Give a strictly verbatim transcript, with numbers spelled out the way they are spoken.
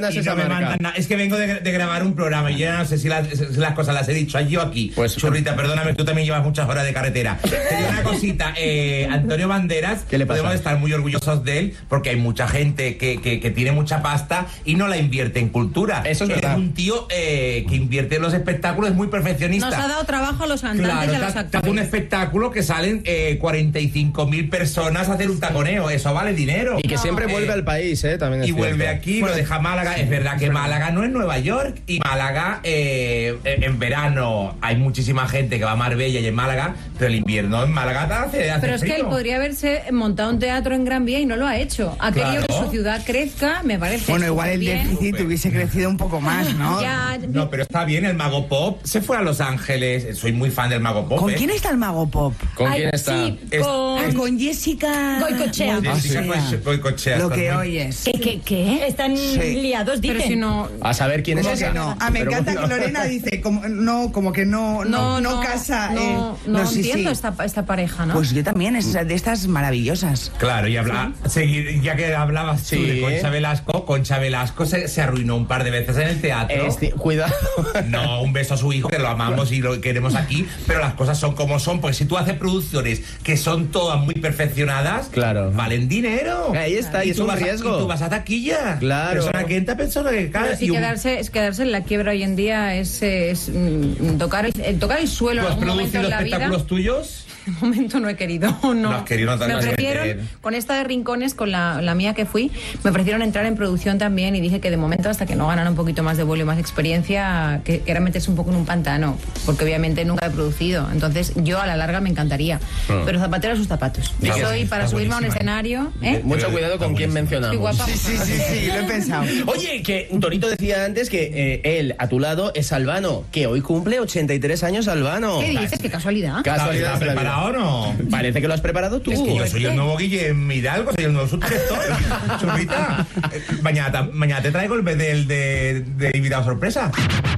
mandas y esa no me marca. mandan nada. Es que vengo de, de grabar un programa y yo ya no sé si las, si las cosas las he dicho allí o aquí. Pues, Churrita, perdóname, tú también llevas muchas horas de carretera. Te digo una cosita, eh, Antonio Banderas, ¿Qué le pasa? podemos estar muy orgullosos de él porque hay mucha gente que, que, que tiene mucha pasta y no la invierte en cultura. Eso es Él verdad. es un tío eh, que invierte en los espectáculos, es muy perfeccionista. Nos ha dado trabajo a los cantantes Claro, y a te, los te hace un actores. espectáculo que salen eh, cuarenta y cinco mil personas a hacer un taconeo, eso vale dinero. Y que siempre Eh, vuelve al país, ¿eh? También es y vuelve cierto. aquí, lo deja Málaga. Es verdad que Málaga no es Nueva York. Y Málaga, eh, en verano hay muchísima gente que va a Marbella y en Málaga, pero el invierno en Málaga hace, hace Pero es que él frío. podría haberse montado un teatro en Gran Vía y no lo ha hecho. Ha Claro. querido que su ciudad crezca, me parece. Bueno, igual el bien. déficit hubiese crecido un poco más, ¿no? Ya, No, pero está bien, el Mago Pop se fue a Los Ángeles. Soy muy fan del Mago Pop. ¿Con ¿eh? quién está el Mago Pop? ¿Con Ay, quién está? Sí, Es- con... Ah, con Jessica Goicoechea. Jessica Goicoechea. Goicoechea, Lo estás que muy- oyes. ¿Qué, qué, qué? Están Sí. liados, dicen. Pero si no... A saber quién es ¿Cómo esa. que no? Ah, me Pero encanta bueno. que Lorena dice, como, no, como que no, no, no, casa. No, eh, no sí, entiendo sí. Esta, esta pareja, ¿no? Pues yo también, es de estas maravillosas. Claro, y habla, seguir, ya que hablabas tú Sí. de Concha Velasco, Concha Velasco se, se arruinó un par de veces en el teatro. Este, cuidado. No, un beso a su hijo, que lo amamos y lo queremos aquí, pero las cosas son como son, porque si tú haces producciones que son todas muy perfeccionadas, Claro. valen dinero. Ahí está, y es tú un vas a- riesgo. y tú vas a taquilla. Claro. Persona que entra, persona que Pero cae. sí y un- quedarse, es quedarse en la quiebra hoy en día es, es, mm, tocar, el, el tocar el suelo ¿Tú en has algún momento producido en la vida. espectáculos tuyos? De momento no he querido, no. No has querido, no te me vas a ofrecieron, meter. con esta de Rincones, con la, la mía que fui, me ofrecieron entrar en producción también y dije que de momento, hasta que no ganara un poquito más de vuelo y más experiencia, que, que era meterse un poco en un pantano, porque obviamente nunca he producido. Entonces yo a la larga me encantaría, pero zapatero a sus zapatos. Sí, Yo que soy sí, para está subirme a un buenísima, escenario, ¿eh? Mucho cuidado con quién mencionamos. Soy guapa. Sí, sí, sí, sí, lo he pensado. Oye, que Torito decía antes que eh, él, a tu lado, es Albano, que hoy cumple ochenta y tres años Albano. ¿Qué dices? ¿Qué casualidad? Casualidad ¿Estás de la vida. preparado o no? Parece que lo has preparado tú. Es que yo soy el nuevo Guillem Hidalgo, soy el nuevo subdirector. Churrita, eh, mañana, ta- mañana te traigo el del de, de invitado sorpresa.